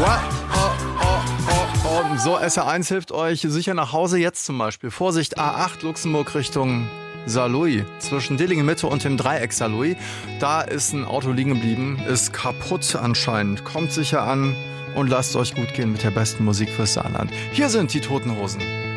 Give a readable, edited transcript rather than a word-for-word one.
So, SR1 hilft euch sicher nach Hause. Jetzt zum Beispiel. Vorsicht, A8 Luxemburg Richtung Saarlouis. Zwischen Dillingen-Mitte und dem Dreieck Saarlouis. Da ist ein Auto liegen geblieben. Ist kaputt anscheinend. Kommt sicher an und lasst euch gut gehen mit der besten Musik fürs Saarland. Hier sind die Toten Hosen.